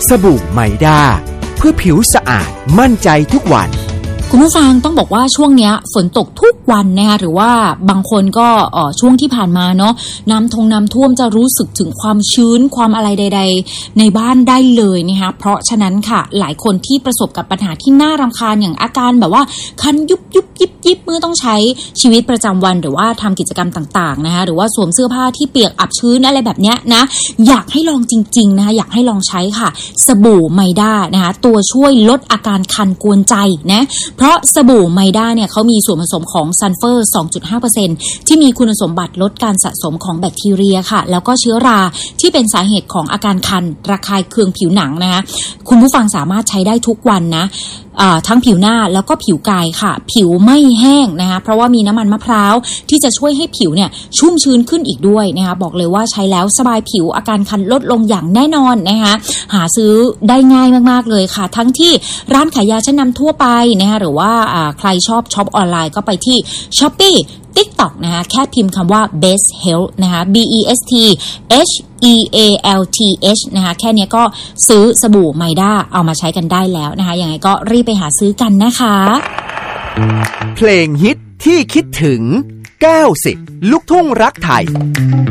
สบู่ไมด้าเพื่อผิวสะอาดมั่นใจทุกวันคุณผู้ฟังต้องบอกว่าช่วงนี้ฝนตกทุกวันนะคะหรือว่าบางคนก็ช่วงที่ผ่านมาเนาะน้ำท่วมจะรู้สึกถึงความชื้นความอะไรใดๆในบ้านได้เลยนะคะเพราะฉะนั้นค่ะหลายคนที่ประสบกับปัญหาที่น่ารำคาญอย่างอาการแบบว่าคันยุบยิบเมื่อต้องใช้ชีวิตประจำวันหรือว่าทำกิจกรรมต่างๆนะคะหรือว่าสวมเสื้อผ้าที่เปียกอับชื้นอะไรแบบเนี้ยนะอยากให้ลองจริงๆนะคะอยากให้ลองใช้ค่ะสบู่ไมด้านะคะตัวช่วยลดอาการคันกวนใจนะเพราะสบู่ไมด้าเนี่ยเขามีส่วนผสมของซัลเฟอร์ 2.5% ที่มีคุณสมบัติลดการสะสมของแบคทีเรียค่ะแล้วก็เชื้อราที่เป็นสาเหตุของอาการคันระคายเคืองผิวหนังนะคะคุณผู้ฟังสามารถใช้ได้ทุกวันนะทั้งผิวหน้าแล้วก็ผิวกายค่ะผิวไม่แห้งนะคะเพราะว่ามีน้ำมันมะพร้าวที่จะช่วยให้ผิวเนี่ยชุ่มชื้นขึ้นอีกด้วยนะคะบอกเลยว่าใช้แล้วสบายผิวอาการคันลดลงอย่างแน่นอนนะคะหาซื้อได้ง่ายมากๆเลยค่ะทั้งที่ร้านขายยาชั้นนำทั่วไปนะคะหรือว่าใครชอบช็อปออนไลน์ก็ไปที่ Shopee TikTok นะคะแค่พิมพ์คำว่า Best Health นะคะ BEST HEALTH นะคะแค่นี้ก็ซื้อสบู่ไมด้าเอามาใช้กันได้แล้วนะคะยังไงก็รีบไปหาซื้อกันนะคะเพลงฮิตที่คิดถึง90ลูกทุ่งรักไทย